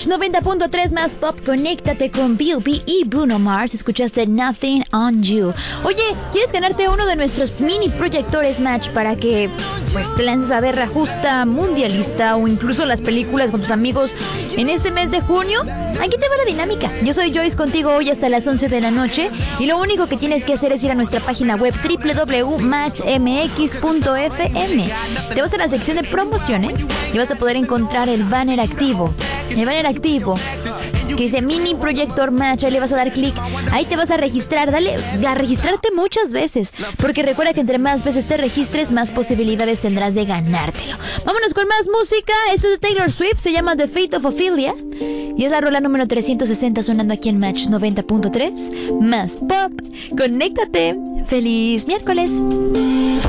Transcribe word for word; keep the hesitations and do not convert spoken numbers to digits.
Match noventa punto tres más pop, conéctate con B B y Bruno Mars. Escuchaste Nothing on You. Oye, ¿quieres ganarte uno de nuestros mini proyectores Match para que pues te lances a ver la justa mundialista o incluso las películas con tus amigos en este mes de junio? Aquí te va la dinámica. Yo soy Joyce contigo hoy hasta las once de la noche y lo único que tienes que hacer es ir a nuestra página web doble u doble u doble u punto match m x punto f m. Te vas a la sección de promociones y vas a poder encontrar el banner activo. El banner activo que dice Mini Proyector Match, ahí le vas a dar clic, ahí te vas a registrar, dale a registrarte muchas veces, porque recuerda que entre más veces te registres, más posibilidades tendrás de ganártelo. Vámonos con más música. Esto es de Taylor Swift, se llama The Fate of Ophelia y es la rola número trescientos sesenta sonando aquí en Match noventa punto tres más pop. Conéctate. Feliz miércoles.